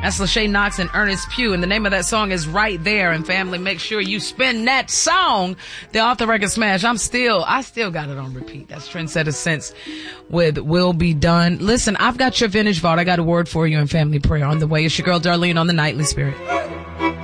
That's Lachey Knox and Ernest Pugh. And the name of that song is Right There. And family, make sure you spin that song. The Off the Record Smash. I still got it on repeat. That's Trendsetter Sense with Will Be Done. Listen, I've got your vintage vault. I got a word for you in family prayer on the way. It's your girl Darlene on the Nightly Spirit.